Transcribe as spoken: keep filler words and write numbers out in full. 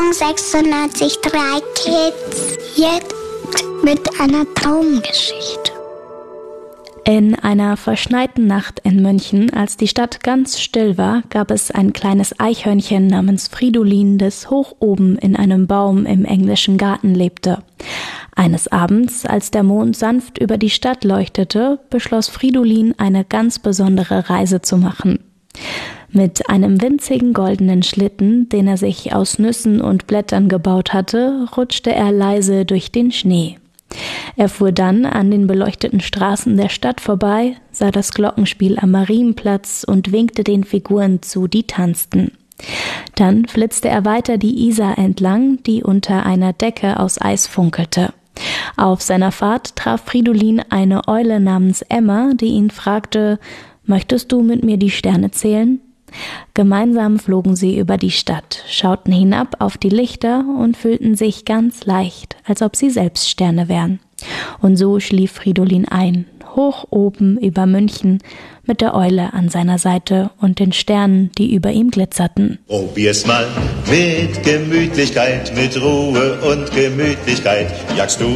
Sendung sechsundneunzig Komma drei Kids. Jetzt mit einer Traumgeschichte. In einer verschneiten Nacht in München, als die Stadt ganz still war, gab es ein kleines Eichhörnchen namens Fridolin, das hoch oben in einem Baum im englischen Garten lebte. Eines Abends, als der Mond sanft über die Stadt leuchtete, beschloss Fridolin, eine ganz besondere Reise zu machen. Mit einem winzigen goldenen Schlitten, den er sich aus Nüssen und Blättern gebaut hatte, rutschte er leise durch den Schnee. Er fuhr dann an den beleuchteten Straßen der Stadt vorbei, sah das Glockenspiel am Marienplatz und winkte den Figuren zu, die tanzten. Dann flitzte er weiter die Isar entlang, die unter einer Decke aus Eis funkelte. Auf seiner Fahrt traf Fridolin eine Eule namens Emma, die ihn fragte: »Möchtest du mit mir die Sterne zählen?« Gemeinsam flogen sie über die Stadt, schauten hinab auf die Lichter und fühlten sich ganz leicht, als ob sie selbst Sterne wären. Und so schlief Fridolin ein, hoch oben über München, mit der Eule an seiner Seite und den Sternen, die über ihm glitzerten. Probier's mal mit Gemütlichkeit, mit Ruhe und Gemütlichkeit, jagst du